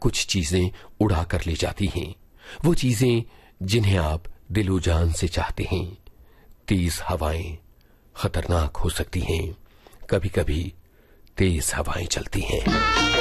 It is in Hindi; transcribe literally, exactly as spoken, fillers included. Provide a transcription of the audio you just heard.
कुछ चीजें उड़ा कर ले जाती हैं, वो चीजें जिन्हें आप दिलो जान से चाहते हैं। तेज हवाएं खतरनाक हो सकती हैं, कभी कभी तेज हवाएं चलती हैं।